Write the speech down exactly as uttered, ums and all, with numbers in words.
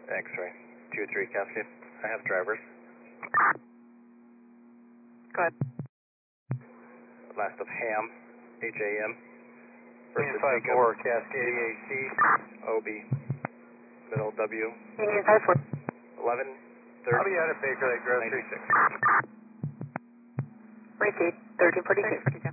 X-ray. two three Cascade. I have drivers. Go ahead. Last of Ham, H A M. Union five four, Cascade. D A C, O B. Middle W. Union five four. eleven, I'll thirty. be out of Baker Lake, Grove three six. Repeat, thirteen forty-two.